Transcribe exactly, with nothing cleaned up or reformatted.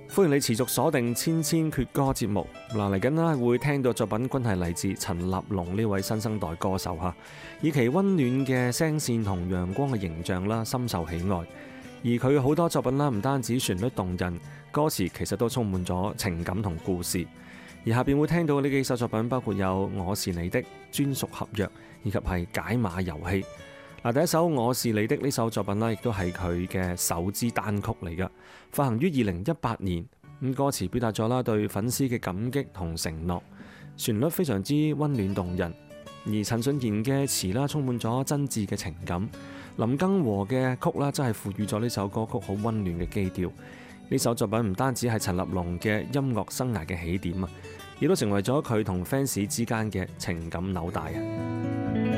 歡迎你持續鎖定千千闕歌節目。嗱，嚟緊啦會聽到作品均係嚟自陳立農呢位新生代歌手嚇，以其溫暖嘅聲線同陽光嘅形象啦，深受喜愛。而佢好多作品啦，唔單止旋律動人，歌詞其實都充滿咗情感同故事。而下邊會聽到呢幾首作品，包括有《我是你的》、《專屬合約》以及係《解碼遊戲》。嗱，第一首《我是你的》呢首作品啦，亦都係佢嘅首支單曲嚟㗎，發行於二零一八年。咁歌詞表達咗啦對粉絲嘅感激同承諾，旋律非常之溫暖動人。而陳信賢嘅詞啦，充滿咗真摯嘅情感。林更和嘅曲啦，真係賦予咗呢首歌曲好溫暖嘅基調。呢首作品唔單止係陳立農嘅音樂生涯嘅起點啊，亦都成為咗佢同 fans 之間嘅情感紐帶啊。